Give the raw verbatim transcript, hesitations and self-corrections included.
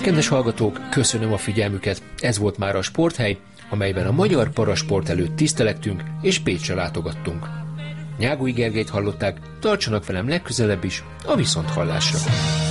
Kedves hallgatók, köszönöm a figyelmüket. Ez volt már a Sporthely, amelyben a magyar parasport előtt tisztelektünk és Pécsre látogattunk. Nyágói Gergelyt hallották, tartsanak velem legközelebb is, a viszonthallásra.